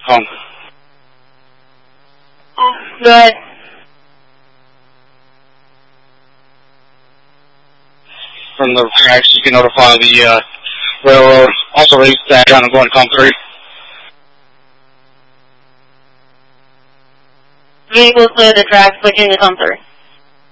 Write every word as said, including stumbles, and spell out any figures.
Home. Go ahead. From the tracks, you can notify the uh, railroad. Also release that on going com three. Vehicles clear the tracks, switching to com three.